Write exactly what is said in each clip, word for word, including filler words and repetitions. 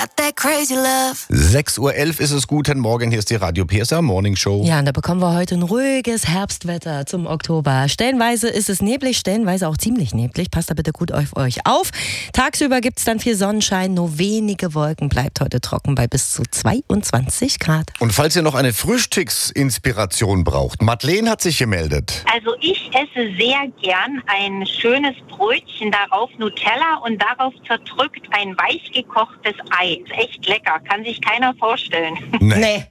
got that crazy love. sechs Uhr elf ist es. Guten Morgen, hier ist die Radio P S A Morning Show. Ja, und da bekommen wir heute ein ruhiges Herbstwetter zum Oktober. Stellenweise ist es neblig, stellenweise auch ziemlich neblig. Passt da bitte gut auf euch auf. Tagsüber gibt es dann viel Sonnenschein, nur wenige Wolken. Bleibt heute trocken bei bis zu zweiundzwanzig Grad. Und falls ihr noch eine Frühstücksinspiration braucht, Madeleine hat sich gemeldet. Also ich esse sehr gern ein schönes Brötchen, darauf Nutella und darauf zerdrückt ein weich gekochtes Ei. Ist echt lecker, kann sich keiner vorstellen. Nee.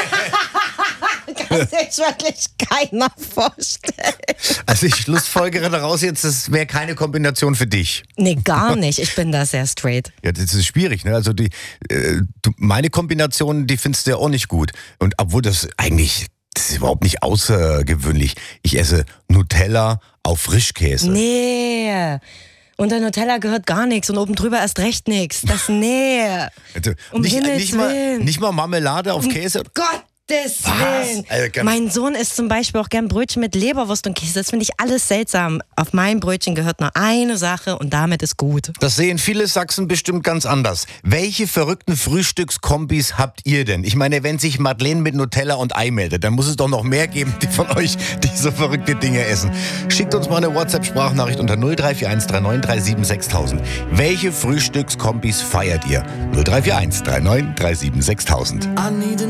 Kann sich wirklich keiner vorstellen. Also ich schlussfolgere daraus jetzt, das wäre keine Kombination für dich. Nee, gar nicht. Ich bin da sehr straight. Ja, das ist schwierig, ne? Also die, äh, du, meine Kombination, die findest du ja auch nicht gut. Und obwohl das eigentlich, das ist überhaupt nicht außergewöhnlich. Ich esse Nutella auf Frischkäse. Nee. Unter Nutella gehört gar nichts und oben drüber erst recht nichts. Das, nee. Also, Um nicht, Himmels nicht, mal, Willen. nicht mal Marmelade auf Um Käse? Gottes Willen. Also ganz- Mein Sohn isst zum Beispiel auch gern Brötchen mit Leberwurst und Käse. Das finde ich alles seltsam. Auf mein Brötchen gehört nur eine Sache und damit ist gut. Das sehen viele Sachsen bestimmt ganz anders. Welche verrückten Frühstückskombis habt ihr denn? Ich meine, wenn sich Madeleine mit Nutella und Ei meldet, dann muss es doch noch mehr geben, die von euch, die so verrückte Dinge essen. Schickt uns mal eine WhatsApp-Sprachnachricht unter null drei vier eins drei neun drei sieben sechstausend. Welche Frühstückskombis feiert ihr? null drei vier eins drei neun drei sieben sechstausend. I need to